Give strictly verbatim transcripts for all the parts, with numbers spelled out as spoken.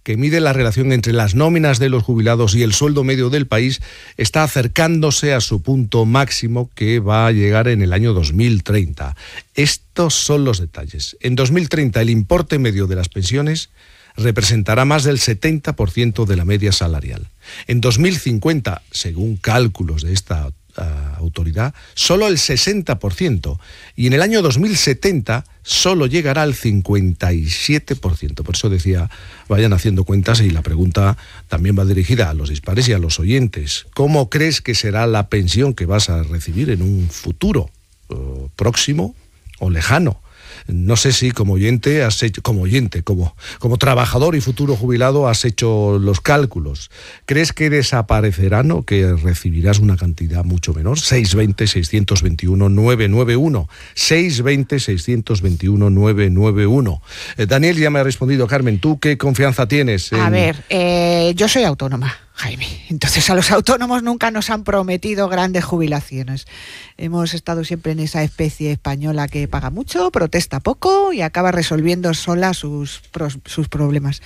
que mide la relación entre las nóminas de los jubilados y el sueldo medio del país, está acercándose a su punto máximo, que va a llegar en el año dos mil treinta. Estos son los detalles. En dos mil treinta el importe medio de las pensiones representará más del setenta por ciento de la media salarial. En dos mil cincuenta, según cálculos de esta uh, autoridad, solo el sesenta por ciento. Y en el año dos mil setenta solo llegará al cincuenta y siete por ciento. Por eso decía, vayan haciendo cuentas, y la pregunta también va dirigida a los dispares y a los oyentes. ¿Cómo crees que será la pensión que vas a recibir en un futuro uh, próximo o lejano? No sé si como oyente, has hecho, como oyente, como, como trabajador y futuro jubilado, has hecho los cálculos. ¿Crees que desaparecerán o que recibirás una cantidad mucho menor? seis veinte, seiscientos veintiuno, novecientos noventa y uno. seis veinte, seiscientos veintiuno, novecientos noventa y uno. Eh, Daniel ya me ha respondido. Carmen, ¿tú qué confianza tienes? En... A ver, eh, yo soy autónoma, Jaime. Entonces a los autónomos nunca nos han prometido grandes jubilaciones. Hemos estado siempre en esa especie española que paga mucho, protesta poco y acaba resolviendo sola sus, sus problemas.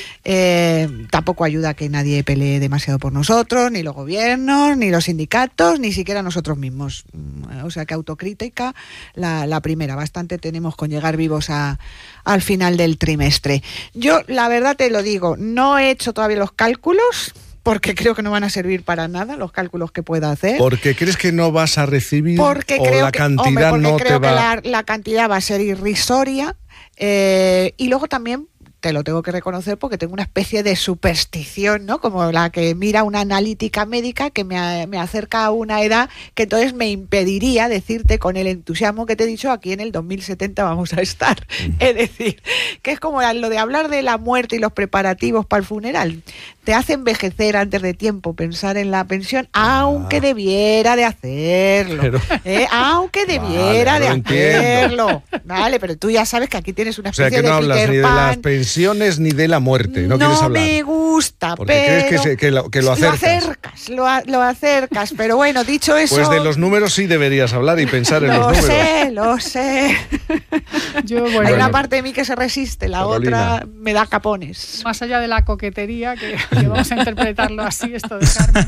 Eh, tampoco ayuda que nadie pelee demasiado por nosotros, ni los gobiernos, ni los sindicatos, ni siquiera nosotros mismos. O sea que autocrítica la, la primera. Bastante tenemos con llegar vivos a, al final del trimestre. Yo, la verdad te lo digo, no he hecho todavía los cálculos, porque creo que no van a servir para nada los cálculos que pueda hacer. ¿Porque crees que no vas a recibir porque o creo la que, cantidad hombre, porque no creo te va...? que la, la cantidad va a ser irrisoria, eh, y luego también te lo tengo que reconocer porque tengo una especie de superstición, ¿no? Como la que mira una analítica médica que me, me acerca a una edad que entonces me impediría decirte con el entusiasmo que te he dicho, aquí en el dos mil setenta vamos a estar. Mm. Es decir, que es como lo de hablar de la muerte y los preparativos para el funeral. Te hace envejecer antes de tiempo pensar en la pensión, ah. aunque debiera de hacerlo. Pero... ¿eh? Aunque debiera vale, de hacerlo. Vale, pero tú ya sabes que aquí tienes una especie o sea, que no de hablas Peter ni de Pan. las pensiones ni de la muerte, no, no quieres hablar. No me gusta, porque pero... crees que, se, que, lo, que lo acercas. Lo acercas, lo, a, lo acercas, pero bueno, dicho eso... Pues de los números sí deberías hablar y pensar en los números. Lo sé, lo sé. Yo, bueno, Hay una bueno. parte de mí que se resiste, la Carolina. Otra me da capones. Más allá de la coquetería, que, que vamos a interpretarlo así, esto de Carmen,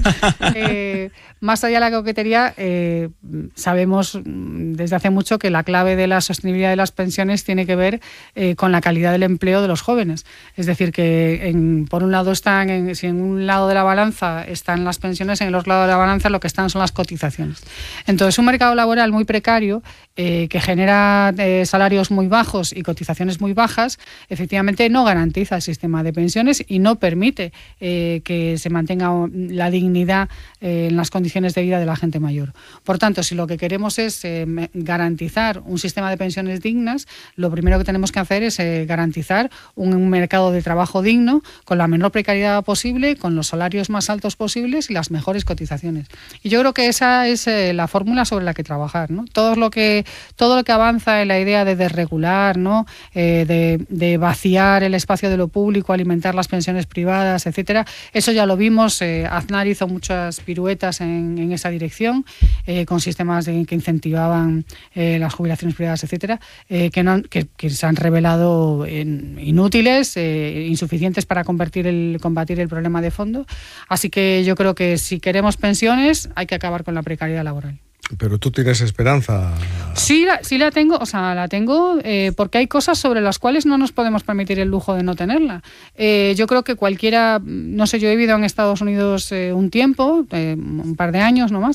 eh, más allá de la coquetería, eh, sabemos desde hace mucho que la clave de la sostenibilidad de las pensiones tiene que ver eh, con la calidad del empleo de los jóvenes. Es decir, que en, por un lado están, en, si en un lado de la balanza están las pensiones, en el otro lado de la balanza lo que están son las cotizaciones. Entonces, un mercado laboral muy precario eh, que genera eh, salarios muy bajos y cotizaciones muy bajas, efectivamente no garantiza el sistema de pensiones y no permite eh, que se mantenga la dignidad eh, en las condiciones de vida de la gente mayor. Por tanto, si lo que queremos es eh, garantizar un sistema de pensiones dignas, lo primero que tenemos que hacer es eh, garantizar un, un mercado de trabajo digno, con la menor precariedad posible, con los salarios más altos posibles y las mejores cotizaciones. Y yo creo que esa es eh, la fórmula sobre la que trabajar, ¿no? Todo lo que, todo lo que avanza en la idea de desregular, ¿no? eh, de, de vaciar el espacio de lo público, alimentar las pensiones privadas, etcétera, eso ya lo vimos. Eh, Aznar hizo muchas piruetas en, en esa dirección, eh, con sistemas de, que incentivaban eh, las jubilaciones privadas, etcétera, eh, que, no, que, que se han revelado en, inútiles, eh, insuficientes para convertir el, combatir el problema de fondo. Así que yo creo que si queremos pensiones hay que acabar con la precariedad laboral. Pero tú tienes esperanza. Sí, la, sí la tengo, o sea, la tengo eh, porque hay cosas sobre las cuales no nos podemos permitir el lujo de no tenerla. Eh, yo creo que cualquiera, no sé, yo he vivido en Estados Unidos eh, un tiempo, eh, un par de años no más.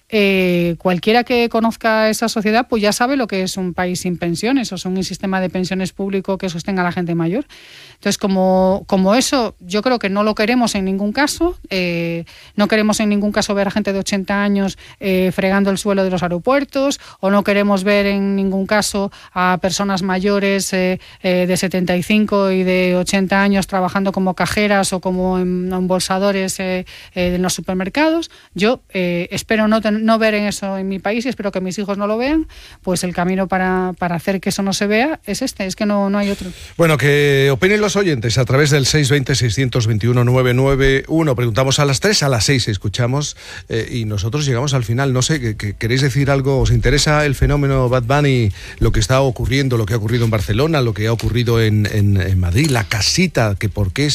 Eh, cualquiera que conozca esa sociedad pues ya sabe lo que es un país sin pensiones, o sea, un sistema de pensiones público que sostenga a la gente mayor. Entonces, como, como eso, yo creo que no lo queremos en ningún caso. Eh, no queremos en ningún caso ver a gente de ochenta años eh, fregando el suelo de los aeropuertos, o no queremos ver en ningún caso a personas mayores eh, eh, de setenta y cinco y de ochenta años trabajando como cajeras o como em, embolsadores eh, eh, en los supermercados. Yo eh, espero no tener no ver en eso en mi país, y espero que mis hijos no lo vean. Pues el camino para, para hacer que eso no se vea es este, es que no, no hay otro. Bueno, que opinen los oyentes a través del seis veinte, seiscientos veintiuno, novecientos noventa y uno. Preguntamos a las tres, a las seis escuchamos eh, y nosotros llegamos al final. No sé, que, que, ¿queréis decir algo? ¿Os interesa el fenómeno Bad Bunny, lo que está ocurriendo, lo que ha ocurrido en Barcelona, lo que ha ocurrido en, en, en Madrid, la casita, que por qué